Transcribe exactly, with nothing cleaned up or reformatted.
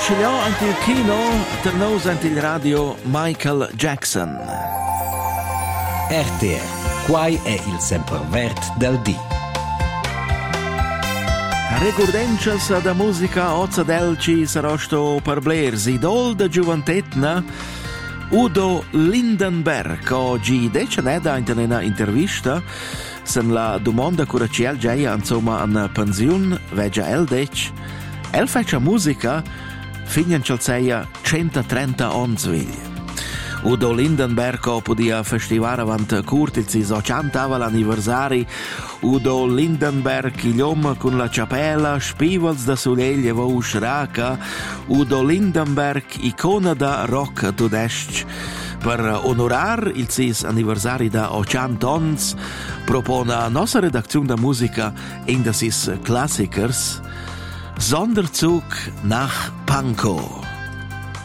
Scigliò anche il kino, tornò anche il radio Michael Jackson. R T R, quai è il sempervert del D. Ricordences da musica Ozza Delci sarosto per Blairs, idol da giovantetna Udo Lindenberg. Oggi deceneda in una intervista sen la domanda curaciel già insomma in pensione veggia el dec el faccia musica finian celseia centotrenta onzviglia. Udo Lindenberg podia festivare avanti curti il sis ottantava l'anniversari. Udo Lindenberg, il uomo con la ciapella, spivals da soleglie vo usciraca. Udo Lindenberg, icona da rock tudesc. Per onorar il sis anniversari da ottanta ons, propone la nostra redazione da musica in da sis Klassikers Sonderzug nach Pankow.